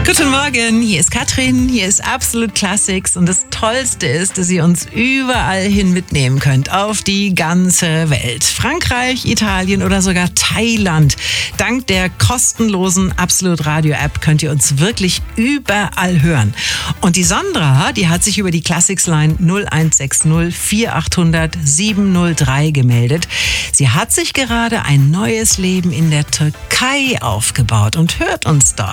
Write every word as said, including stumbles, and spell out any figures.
Guten Morgen, hier ist Katrin, hier ist Absolute Classics und das Tollste ist, dass ihr uns überall hin mitnehmen könnt, auf die ganze Welt. Frankreich, Italien oder sogar Thailand. Dank der kostenlosen Absolute Radio App könnt ihr uns wirklich überall hören. Und die Sandra, die hat sich über die Classics Line null eins sechs null vier acht null null sieben null drei gemeldet. Sie hat sich gerade ein neues Leben in der Türkei aufgebaut und hört uns dort.